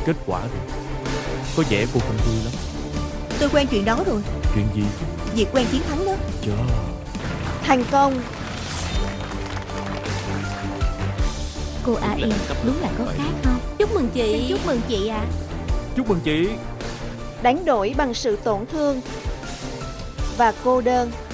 kết quả rồi. Có vẻ cô không vui lắm. Tôi quen chuyện đó rồi. Chuyện gì chứ? Việc quen chiến thắng đó. Chà, Thành công. Cô AI đúng là có khác không? Chúc mừng chị. Chúc mừng chị ạ. chúc mừng chị. Đánh đổi bằng sự tổn thương và cô đơn.